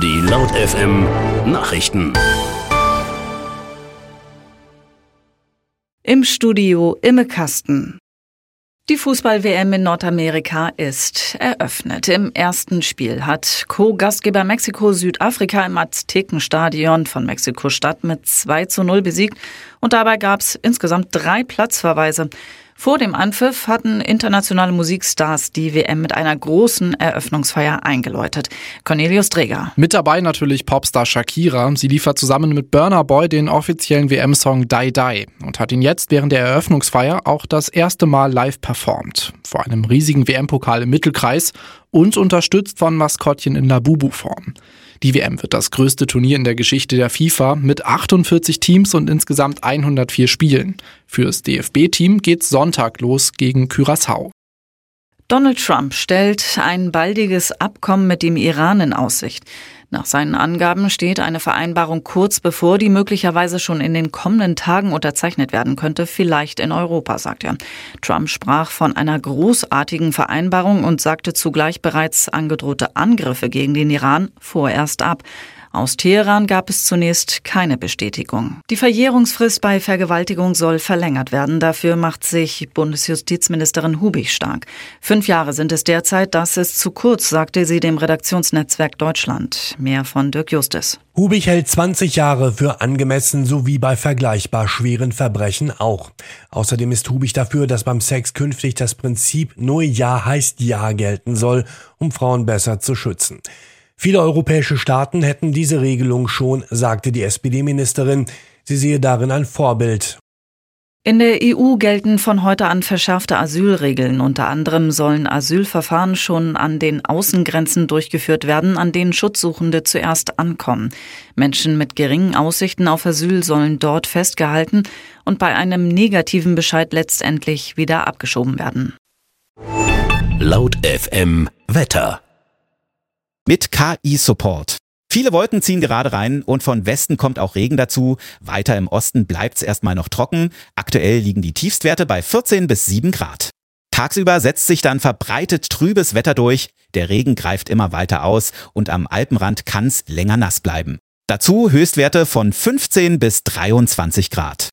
Die Laut FM Nachrichten. Im Studio Imme Kasten. Die Fußball-WM in Nordamerika ist eröffnet. Im ersten Spiel hat Co-Gastgeber Mexiko Südafrika im Aztekenstadion von Mexiko-Stadt mit 2:0 besiegt und dabei gab es insgesamt 3 Platzverweise. Vor dem Anpfiff hatten internationale Musikstars die WM mit einer großen Eröffnungsfeier eingeläutet. Cornelius Dreger. Mit dabei natürlich Popstar Shakira. Sie liefert zusammen mit Burna Boy den offiziellen WM-Song Die Die und hat ihn jetzt während der Eröffnungsfeier auch das erste Mal live performt. Vor einem riesigen WM-Pokal im Mittelkreis und unterstützt von Maskottchen in Labubu-Form. Die WM wird das größte Turnier in der Geschichte der FIFA mit 48 Teams und insgesamt 104 Spielen. Fürs DFB-Team geht's Sonntag los gegen Curaçao. Donald Trump stellt ein baldiges Abkommen mit dem Iran in Aussicht. Nach seinen Angaben steht eine Vereinbarung kurz bevor, die möglicherweise schon in den kommenden Tagen unterzeichnet werden könnte, vielleicht in Europa, sagt er. Trump sprach von einer großartigen Vereinbarung und sagte zugleich bereits angedrohte Angriffe gegen den Iran vorerst ab. Aus Teheran gab es zunächst keine Bestätigung. Die Verjährungsfrist bei Vergewaltigung soll verlängert werden. Dafür macht sich Bundesjustizministerin Hubig stark. 5 Jahre sind es derzeit. Das ist zu kurz, sagte sie dem Redaktionsnetzwerk Deutschland. Mehr von Dirk Justus. Hubig hält 20 Jahre für angemessen, sowie bei vergleichbar schweren Verbrechen auch. Außerdem ist Hubig dafür, dass beim Sex künftig das Prinzip nur Ja heißt Ja gelten soll, um Frauen besser zu schützen. Viele europäische Staaten hätten diese Regelung schon, sagte die SPD-Ministerin. Sie sehe darin ein Vorbild. In der EU gelten von heute an verschärfte Asylregeln. Unter anderem sollen Asylverfahren schon an den Außengrenzen durchgeführt werden, an denen Schutzsuchende zuerst ankommen. Menschen mit geringen Aussichten auf Asyl sollen dort festgehalten und bei einem negativen Bescheid letztendlich wieder abgeschoben werden. Laut FM Wetter. Mit KI-Support. Viele Wolken ziehen gerade rein und von Westen kommt auch Regen dazu. Weiter im Osten bleibt's erstmal noch trocken. Aktuell liegen die Tiefstwerte bei 14 bis 7 Grad. Tagsüber setzt sich dann verbreitet trübes Wetter durch. Der Regen greift immer weiter aus und am Alpenrand kann's länger nass bleiben. Dazu Höchstwerte von 15 bis 23 Grad.